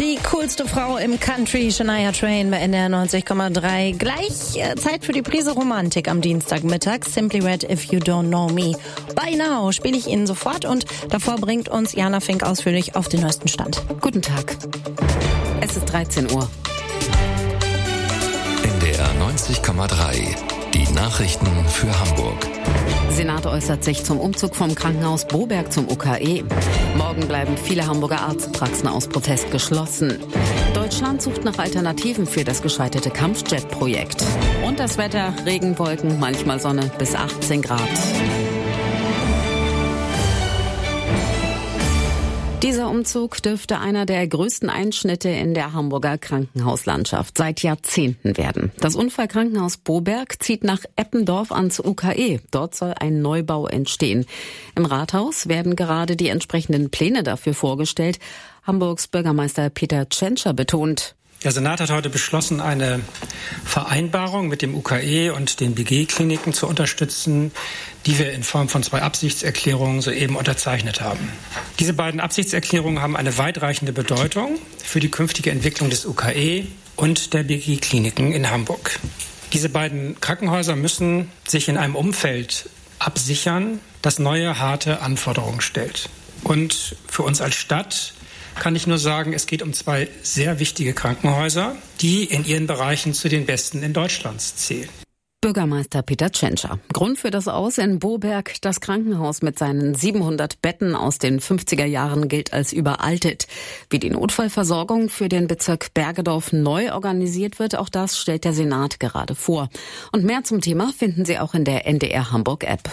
Die coolste Frau im Country, Shania Twain bei NDR 90,3. Gleich Zeit für die Prise Romantik am Dienstagmittag. Simply Red, If You Don't Know Me. By Now spiele ich Ihnen sofort und davor bringt uns Jana Fink ausführlich auf den neuesten Stand. Guten Tag. Es ist 13 Uhr. NDR 90,3. Die Nachrichten für Hamburg. Senat äußert sich zum Umzug vom Krankenhaus Boberg zum UKE. Morgen bleiben viele Hamburger Arztpraxen aus Protest geschlossen. Deutschland sucht nach Alternativen für das gescheiterte Kampfjet-Projekt. Und das Wetter, Regenwolken, manchmal Sonne bis 18 Grad. Dieser Umzug dürfte einer der größten Einschnitte in der Hamburger Krankenhauslandschaft seit Jahrzehnten werden. Das Unfallkrankenhaus Boberg zieht nach Eppendorf ans UKE. Dort soll ein Neubau entstehen. Im Rathaus werden gerade die entsprechenden Pläne dafür vorgestellt. Hamburgs Bürgermeister Peter Tschentscher betont: Der Senat hat heute beschlossen, eine Vereinbarung mit dem UKE und den BG-Kliniken zu unterstützen, die wir in Form von 2 Absichtserklärungen soeben unterzeichnet haben. Diese beiden Absichtserklärungen haben eine weitreichende Bedeutung für die künftige Entwicklung des UKE und der BG-Kliniken in Hamburg. Diese beiden Krankenhäuser müssen sich in einem Umfeld absichern, das neue, harte Anforderungen stellt. Und für uns als Stadt kann ich nur sagen, es geht um 2 sehr wichtige Krankenhäuser, die in ihren Bereichen zu den besten in Deutschland zählen. Bürgermeister Peter Tschentscher. Grund für das Aus in Boberg: das Krankenhaus mit seinen 700 Betten aus den 50er Jahren gilt als überaltet. Wie die Notfallversorgung für den Bezirk Bergedorf neu organisiert wird, auch das stellt der Senat gerade vor. Und mehr zum Thema finden Sie auch in der NDR Hamburg App.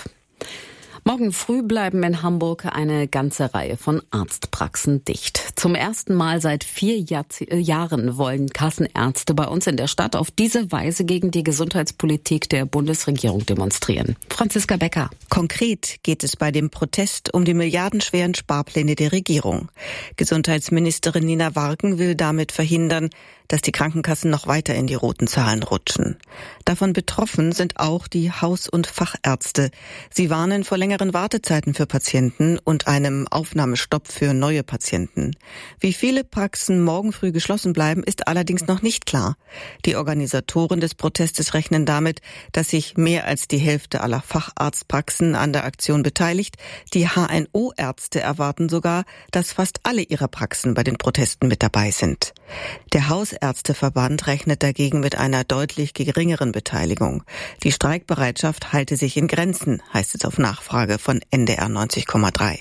Morgen früh bleiben in Hamburg eine ganze Reihe von Arztpraxen dicht. Zum ersten Mal seit 4 Jahren wollen Kassenärzte bei uns in der Stadt auf diese Weise gegen die Gesundheitspolitik der Bundesregierung demonstrieren. Franziska Becker. Konkret geht es bei dem Protest um die milliardenschweren Sparpläne der Regierung. Gesundheitsministerin Nina Warken will damit verhindern, dass die Krankenkassen noch weiter in die roten Zahlen rutschen. Davon betroffen sind auch die Haus- und Fachärzte. Sie warnen vor längeren Wartezeiten für Patienten und einem Aufnahmestopp für neue Patienten. Wie viele Praxen morgen früh geschlossen bleiben, ist allerdings noch nicht klar. Die Organisatoren des Protestes rechnen damit, dass sich mehr als die Hälfte aller Facharztpraxen an der Aktion beteiligt. Die HNO-Ärzte erwarten sogar, dass fast alle ihrer Praxen bei den Protesten mit dabei sind. Der Hausärzteverband rechnet dagegen mit einer deutlich geringeren Beteiligung. Die Streikbereitschaft halte sich in Grenzen, heißt es auf Nachfrage von NDR 90,3.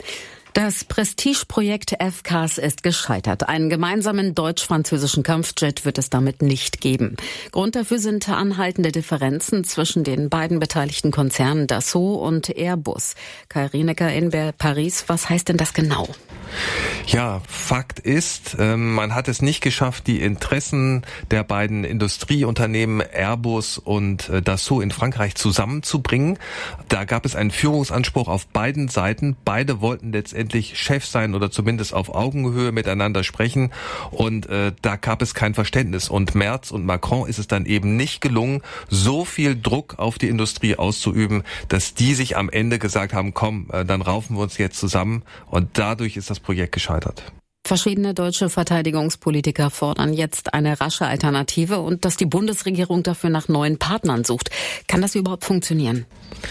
Das Prestigeprojekt FCAS ist gescheitert. Einen gemeinsamen deutsch-französischen Kampfjet wird es damit nicht geben. Grund dafür sind anhaltende Differenzen zwischen den beiden beteiligten Konzernen Dassault und Airbus. Kai Rienecker in Paris, was heißt denn das genau? Ja, Fakt ist, man hat es nicht geschafft, die Interessen der beiden Industrieunternehmen Airbus und Dassault in Frankreich zusammenzubringen. Da gab es einen Führungsanspruch auf beiden Seiten. Beide wollten letztendlich Chef sein oder zumindest auf Augenhöhe miteinander sprechen. Und da gab es kein Verständnis. Und Merz und Macron ist es dann eben nicht gelungen, so viel Druck auf die Industrie auszuüben, dass die sich am Ende gesagt haben, komm, dann raufen wir uns jetzt zusammen. Und dadurch ist das Projekt gescheitert. Verschiedene deutsche Verteidigungspolitiker fordern jetzt eine rasche Alternative und dass die Bundesregierung dafür nach neuen Partnern sucht. Kann das überhaupt funktionieren?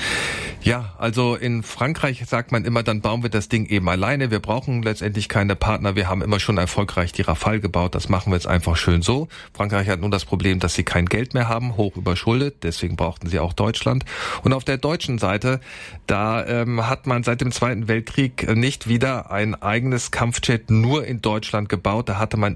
Ja, also in Frankreich sagt man immer, dann bauen wir das Ding eben alleine. Wir brauchen letztendlich keine Partner. Wir haben immer schon erfolgreich die Rafale gebaut. Das machen wir jetzt einfach schön so. Frankreich hat nun das Problem, dass sie kein Geld mehr haben, hoch überschuldet. Deswegen brauchten sie auch Deutschland. Und auf der deutschen Seite, da hat man seit dem Zweiten Weltkrieg nicht wieder ein eigenes Kampfjet nur in Deutschland gebaut. Da hatte man